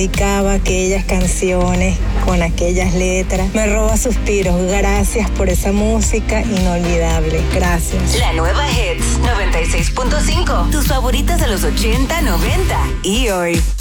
Dedicaba aquellas canciones con aquellas letras. Me roba suspiros. Gracias por esa música inolvidable. Gracias. La nueva Hits 96.5. Tus favoritas de los 80, 90 y hoy.